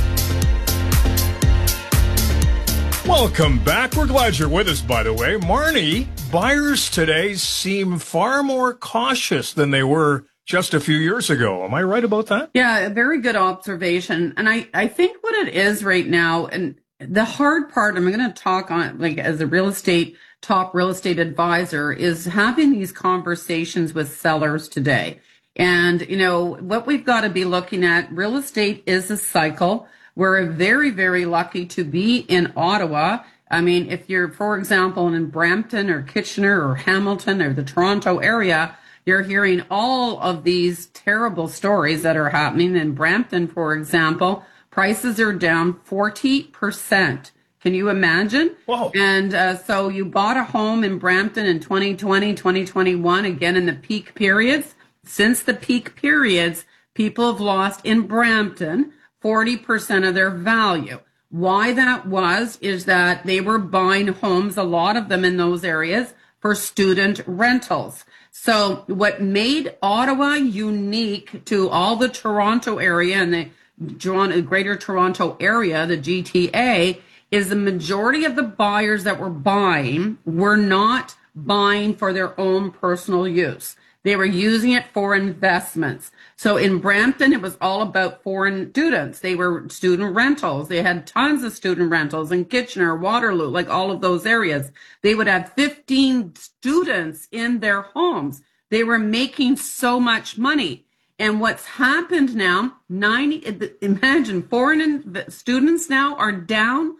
Welcome back. We're glad you're with us, by the way. Marnie, buyers today seem far more cautious than they were just a few years ago. Am I right about that? Yeah, a very good observation. And I think what it is right now, and the hard part, I'm going to talk on, like, as a top real estate advisor, is having these conversations with sellers today. And, you know, what we've got to be looking at, real estate is a cycle. We're very, very lucky to be in Ottawa. I mean, if you're, for example, in Brampton or Kitchener or Hamilton or the Toronto area, you're hearing all of these terrible stories that are happening. In Brampton, for example, prices are down 40%. Can you imagine? Whoa. And so you bought a home in Brampton in 2020, 2021, again in the peak periods. Since the peak periods, people have lost in Brampton 40% of their value. Why that was is that they were buying homes, a lot of them in those areas, for student rentals. So what made Ottawa unique to all the Toronto area and the Greater Toronto area, the GTA, is the majority of the buyers that were buying were not buying for their own personal use. They were using it for investments. So in Brampton, it was all about foreign students. They were student rentals. They had tons of student rentals in Kitchener, Waterloo, like all of those areas. They would have 15 students in their homes. They were making so much money. And what's happened now, imagine foreign students now are down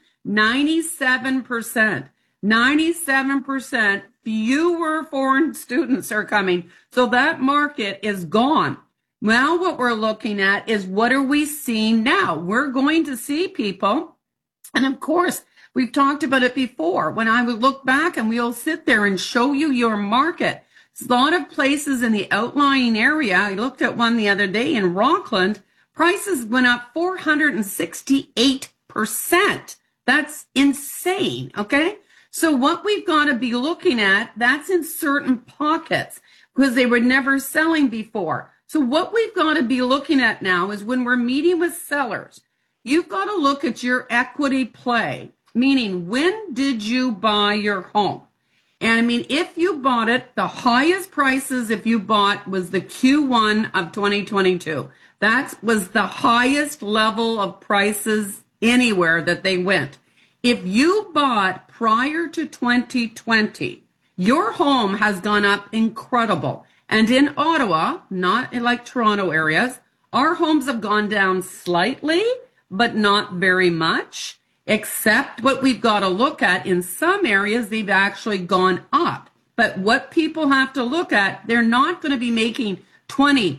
97%. 97% fewer foreign students are coming. So that market is gone. Now what we're looking at is what are we seeing now? We're going to see people, and of course, we've talked about it before. When I would look back and we'll sit there and show you your market, a lot of places in the outlying area, I looked at one the other day in Rockland, prices went up 468%. That's insane, okay? So what we've got to be looking at, that's in certain pockets because they were never selling before. So what we've got to be looking at now is when we're meeting with sellers, you've got to look at your equity play, meaning when did you buy your home? And I mean, if you bought it, the highest prices if you bought was the Q1 of 2022. That was the highest level of prices anywhere that they went. If you bought prior to 2020, your home has gone up incredible. And in Ottawa, not like Toronto areas, our homes have gone down slightly, but not very much. Except what we've got to look at, in some areas, they've actually gone up. But what people have to look at, they're not going to be making 20,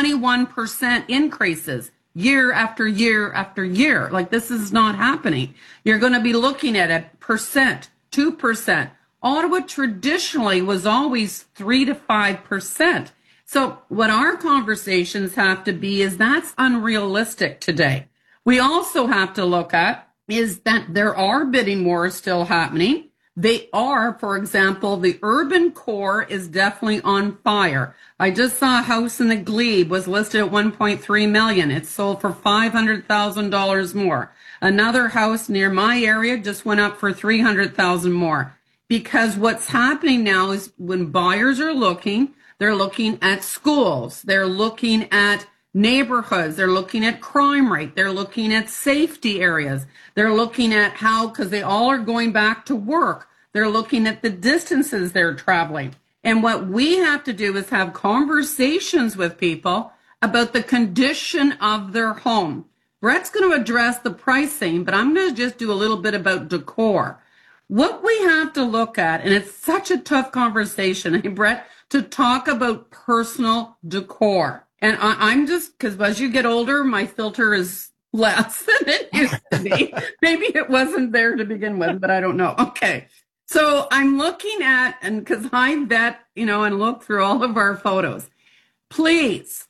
21% increases year after year after year. Like, this is not happening. You're going to be looking at 1%, 2%. Ottawa traditionally was always 3 to 5%. So what our conversations have to be is that's unrealistic today. We also have to look at is that there are bidding wars still happening. They are, for example, the urban core is definitely on fire. I just saw a house in the Glebe was listed at $1.3 million. It sold for $500,000 more. Another house near my area just went up for $300,000 more. Because what's happening now is when buyers are looking, they're looking at schools, they're looking at neighborhoods, they're looking at crime rate, they're looking at safety areas, they're looking at how, because they all are going back to work, they're looking at the distances they're traveling. And what we have to do is have conversations with people about the condition of their home. Brett's going to address the pricing, but I'm going to just do a little bit about decor. What we have to look at, and it's such a tough conversation, hey, Brett, to talk about personal decor. And I'm just, because as you get older, my filter is less than it used to be. Maybe it wasn't there to begin with, but I don't know. Okay. So I'm looking at, and because I vet, and look through all of our photos, please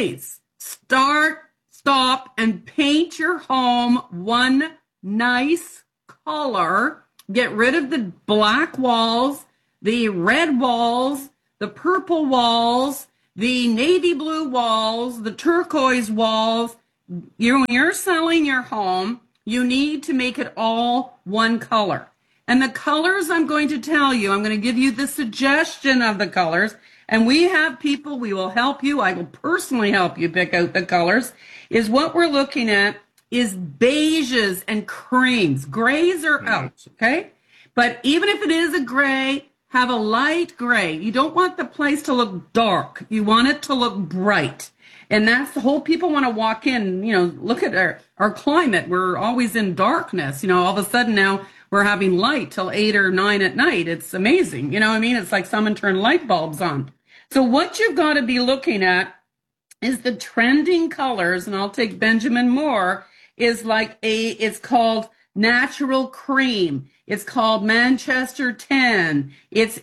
stop and paint your home one nice color. Get rid of the black walls, the red walls, the purple walls, the navy blue walls, the turquoise walls. When you're selling your home, you need to make it all one color. And the colors I'm going to tell you, I'm going to give you the suggestion of the colors. And we have people, we will help you. I will personally help you pick out the colors. Is what we're looking at is beiges and creams. Grays are out, okay? But even if it is a gray, have a light gray. You don't want the place to look dark. You want it to look bright. And that's the whole, people want to walk in, look at our climate. We're always in darkness. All of a sudden now we're having light till 8 or 9 at night. It's amazing. You know what I mean? It's like someone turned light bulbs on. So what you've got to be looking at is the trending colors. And I'll take Benjamin Moore, is like it's called Natural Cream. It's called Manchester 10. It's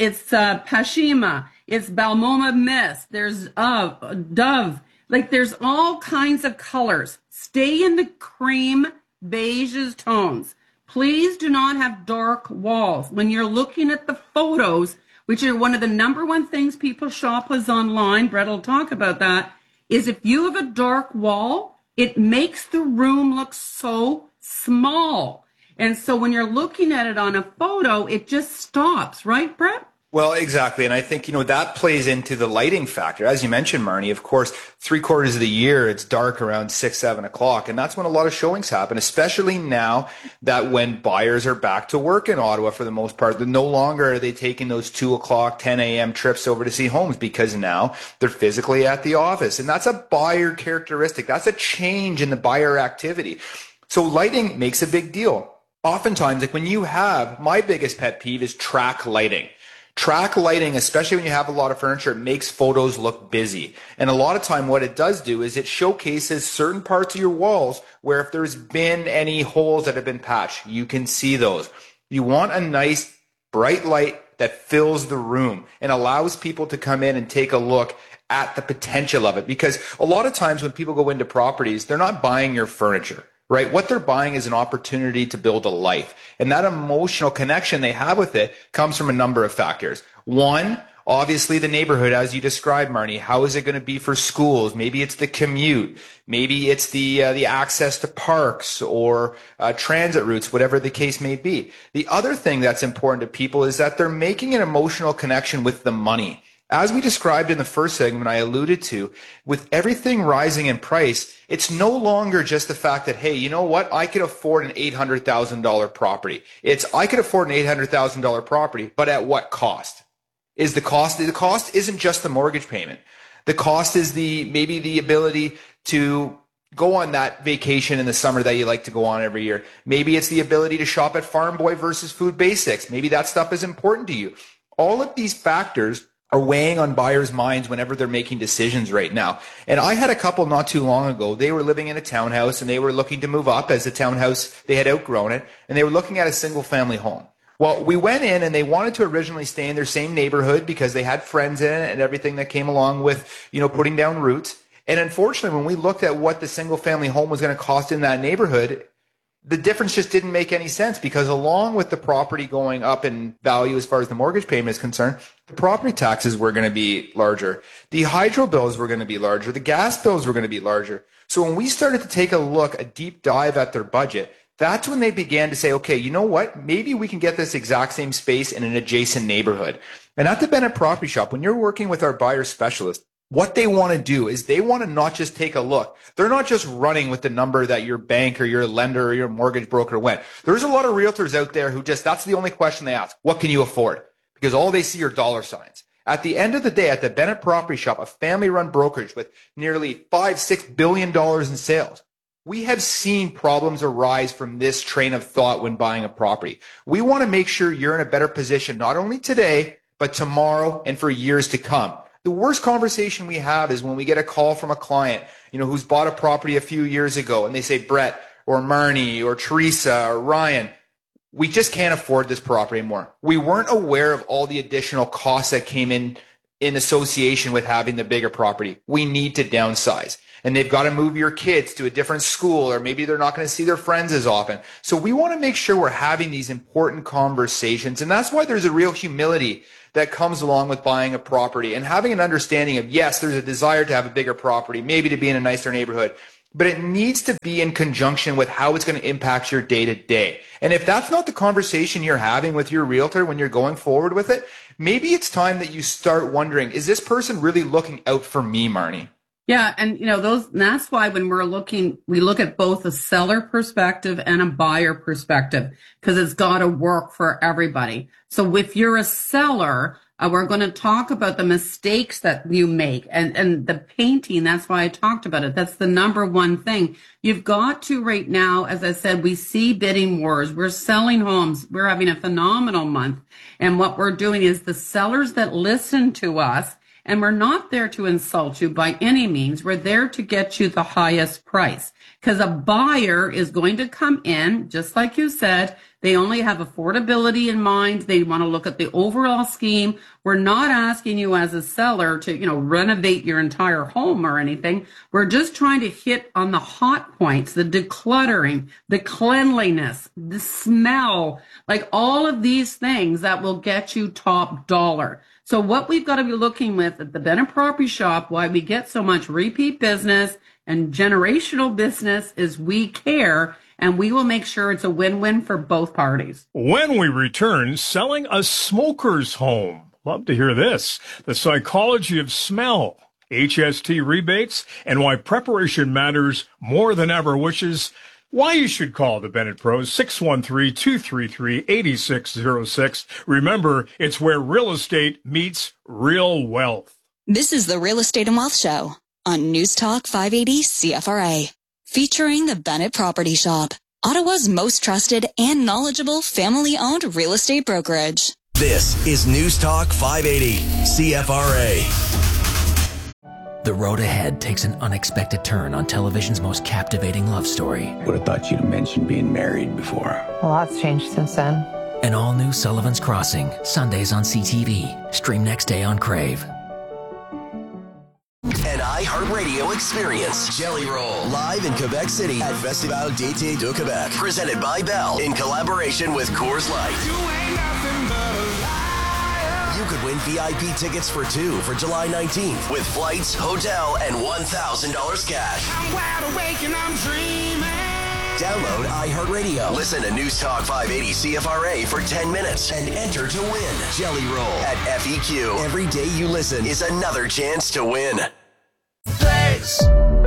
Pashima. It's Balmoma Mist. There's Dove. Like, there's all kinds of colors. Stay in the cream beiges tones. Please do not have dark walls. When you're looking at the photos, which are one of the number one things people shop with online, Brett will talk about that, is if you have a dark wall, it makes the room look so small. And so when you're looking at it on a photo, it just stops, right, Brett? Well, exactly. And I think, that plays into the lighting factor. As you mentioned, Marnie, of course, 3/4 of the year, it's dark around 6, 7 o'clock. And that's when a lot of showings happen, especially now that when buyers are back to work in Ottawa for the most part, no longer are they taking those 2 o'clock, 10 a.m. trips over to see homes, because now they're physically at the office. And that's a buyer characteristic. That's a change in the buyer activity. So lighting makes a big deal. Oftentimes, like when you have, my biggest pet peeve is track lighting. Track lighting, especially when you have a lot of furniture, makes photos look busy. And a lot of time what it does do is it showcases certain parts of your walls where if there's been any holes that have been patched, you can see those. You want a nice bright light that fills the room and allows people to come in and take a look at the potential of it. Because a lot of times when people go into properties, they're not buying your furniture. Right? What they're buying is an opportunity to build a life. And that emotional connection they have with it comes from a number of factors. One, obviously the neighborhood, as you described, Marnie. How is it going to be for schools? Maybe it's the commute. Maybe it's the access to parks or transit routes, whatever the case may be. The other thing that's important to people is that they're making an emotional connection with the money. As we described in the first segment, I alluded to, with everything rising in price, it's no longer just the fact that, hey, you know what? I could afford an $800,000 property. It's, I could afford an $800,000 property, but at what cost? The cost isn't just the mortgage payment. The cost is maybe the ability to go on that vacation in the summer that you like to go on every year. Maybe it's the ability to shop at Farm Boy versus Food Basics. Maybe that stuff is important to you. All of these factors are weighing on buyers' minds whenever they're making decisions right now. And I had a couple not too long ago. They were living in a townhouse and they were looking to move up, as the townhouse, they had outgrown it, and they were looking at a single family home. Well, we went in and they wanted to originally stay in their same neighborhood because they had friends in it and everything that came along with, putting down roots. And unfortunately, when we looked at what the single family home was going to cost in that neighborhood, the difference just didn't make any sense, because along with the property going up in value as far as the mortgage payment is concerned, the property taxes were going to be larger. The hydro bills were going to be larger. The gas bills were going to be larger. So when we started to take a deep dive at their budget, that's when they began to say, okay, you know what? Maybe we can get this exact same space in an adjacent neighborhood. And at the Bennett Property Shop, when you're working with our buyer specialist, what they want to do is they want to not just take a look. They're not just running with the number that your bank or your lender or your mortgage broker went. There's a lot of realtors out there who that's the only question they ask. What can you afford? Because all they see are dollar signs. At the end of the day, at the Bennett Property Shop, a family-run brokerage with nearly $5-6 billion in sales, we have seen problems arise from this train of thought when buying a property. We want to make sure you're in a better position, not only today, but tomorrow and for years to come. The worst conversation we have is when we get a call from a client, who's bought a property a few years ago, and they say, Brett or Marnie or Teresa or Ryan, we just can't afford this property anymore. We weren't aware of all the additional costs that came in association with having the bigger property. We need to downsize. And they've got to move your kids to a different school, or maybe they're not going to see their friends as often. So we want to make sure we're having these important conversations. And that's why there's a real humility that comes along with buying a property and having an understanding of, yes, there's a desire to have a bigger property, maybe to be in a nicer neighborhood, but it needs to be in conjunction with how it's going to impact your day to day. And if that's not the conversation you're having with your realtor when you're going forward with it, maybe it's time that you start wondering, is this person really looking out for me, Marnie? Yeah, and that's why when we look at both a seller perspective and a buyer perspective, because it's got to work for everybody. So if you're a seller, we're going to talk about the mistakes that you make and the painting. That's why I talked about it. That's the number one thing. You've got to right now, as I said, we see bidding wars. We're selling homes. We're having a phenomenal month. And what we're doing is the sellers that listen to us, and we're not there to insult you by any means. We're there to get you the highest price, because a buyer is going to come in, just like you said, they only have affordability in mind. They want to look at the overall scheme. We're not asking you as a seller to, renovate your entire home or anything. We're just trying to hit on the hot points, the decluttering, the cleanliness, the smell, like all of these things that will get you top dollar. So what we've got to be looking with at the Bennett Property Shop, why we get so much repeat business and generational business, is we care, and we will make sure it's a win-win for both parties. When we return, selling a smoker's home. Love to hear this. The psychology of smell, HST rebates, and why preparation matters more than ever, which is why you should call the Bennett Pros, 613-233-8606. Remember, it's where real estate meets real wealth. This is the Real Estate and Wealth Show on News Talk 580 CFRA, featuring the Bennett Property Shop, Ottawa's most trusted and knowledgeable family-owned real estate brokerage. This is News Talk 580 CFRA. The road ahead takes an unexpected turn on television's most captivating love story. Would have thought you'd have mentioned being married before. A lot's changed since then. An all-new Sullivan's Crossing, Sundays on CTV. Stream next day on Crave. An iHeartRadio experience. Jelly Roll, live in Quebec City at Festival d'été de Québec. Presented by Bell in collaboration with Coors Light. You could win VIP tickets for two for July 19th with flights, hotel, and $1,000 cash. I'm wide awake and I'm dreaming. Download iHeartRadio. Listen to News Talk 580 CFRA for 10 minutes and enter to win. Jelly Roll at FEQ. Every day you listen is another chance to win. Place.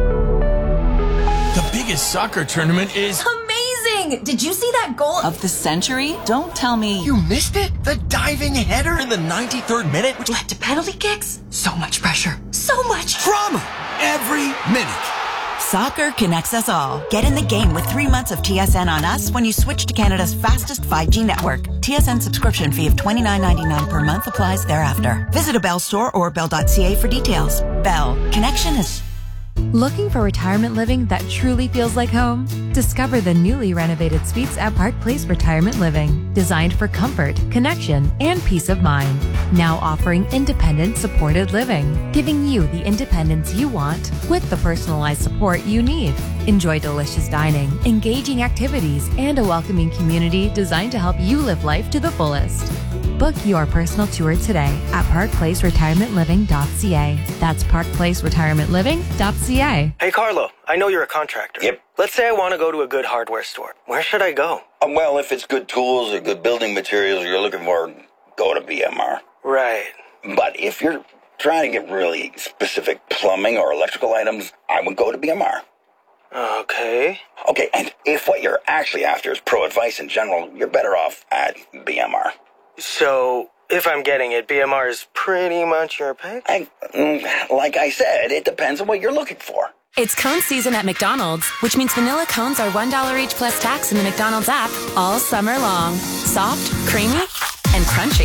The biggest soccer tournament is amazing! Did you see that goal of the century? Don't tell me you missed it. The diving header in the 93rd minute, which led to penalty kicks. So much pressure. So much drama every minute. Soccer connects us all. Get in the game with 3 months of TSN on us when you switch to Canada's fastest 5G network. TSN subscription fee of $29.99 per month applies thereafter. Visit a Bell store or bell.ca for details. Bell. Connection is... Looking for retirement living that truly feels like home? Discover the newly renovated suites at Park Place Retirement Living, designed for comfort, connection, and peace of mind. Now offering independent supported living, giving you the independence you want with the personalized support you need. Enjoy delicious dining, engaging activities, and a welcoming community designed to help you live life to the fullest. Book your personal tour today at parkplaceretirementliving.ca. That's parkplaceretirementliving.ca. Hey, Carlo, I know you're a contractor. Yep. Let's say I want to go to a good hardware store. Where should I go? Well, if it's good tools or good building materials you're looking for, go to BMR. Right. But if you're trying to get really specific plumbing or electrical items, I would go to BMR. Okay. Okay, and if what you're actually after is pro advice in general, you're better off at BMR. So, if I'm getting it, BMR is pretty much your pick? Like I said, it depends on what you're looking for. It's cone season at McDonald's, which means vanilla cones are $1 each plus tax in the McDonald's app all summer long. Soft, creamy, and crunchy.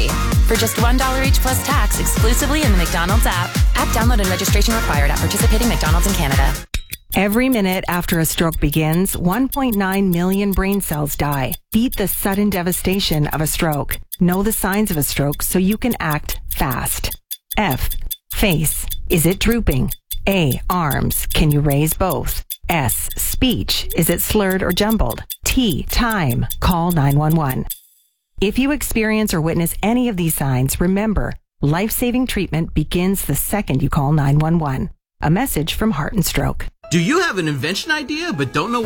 for just $1 each plus tax exclusively in the McDonald's app. App download and registration required at participating McDonald's in Canada. Every minute after a stroke begins, 1.9 million brain cells die. Beat the sudden devastation of a stroke. Know the signs of a stroke so you can act fast. F. Face. Is it drooping? A. Arms. Can you raise both? S. Speech. Is it slurred or jumbled? T. Time. Call 911. If you experience or witness any of these signs, remember, life-saving treatment begins the second you call 911. A message from Heart and Stroke. Do you have an invention idea but don't know